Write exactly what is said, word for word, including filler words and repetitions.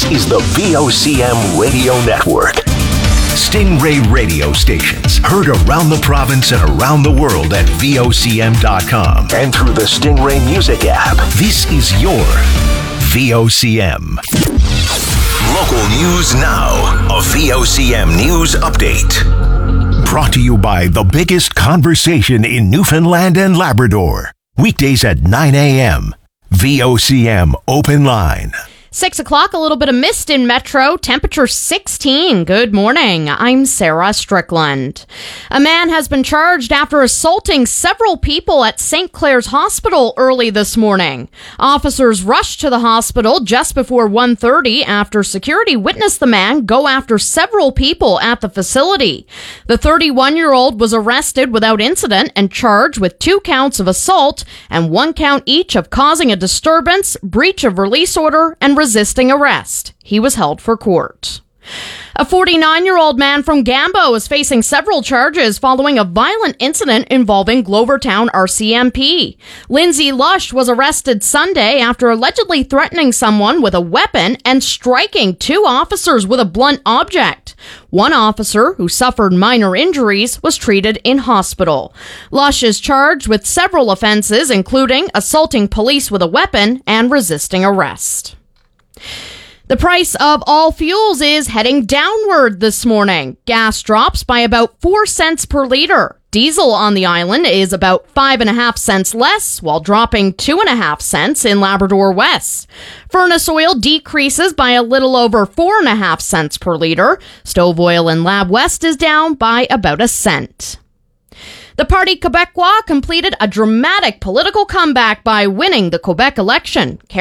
is the V O C M Radio Network. Stingray radio stations heard around the province and around the world at V O C M dot com and through the Stingray Music app. This is your V O C M. Local news now. A V O C M News Update. Brought to you by the biggest conversation in Newfoundland and Labrador. Weekdays at nine a.m. V O C M Open Line. Six o'clock, a little bit of mist in Metro, temperature sixteen. Good morning. I'm Sarah Strickland. A man has been charged after assaulting several people at Saint Clair's Hospital early this morning. Officers rushed to the hospital just before one thirty after security witnessed the man go after several people at the facility. The thirty-one-year-old was arrested without incident and charged with two counts of assault and one count each of causing a disturbance, breach of release order, and resisting arrest. He was held for court. A forty-nine-year-old man from Gambo is facing several charges following a violent incident involving Glovertown R C M P. Lindsay Lush was arrested Sunday after allegedly threatening someone with a weapon and striking two officers with a blunt object. One officer, who suffered minor injuries, was treated in hospital. Lush is charged with several offenses, including assaulting police with a weapon and resisting arrest. The price of all fuels is heading downward this morning. Gas drops by about four cents per liter. Diesel on the island is about five and a half cents less, while dropping two and a half cents in Labrador West. Furnace oil decreases by a little over four and a half cents per liter. Stove oil in Lab West is down by about a cent. The Parti Québécois completed a dramatic political comeback by winning the Quebec election.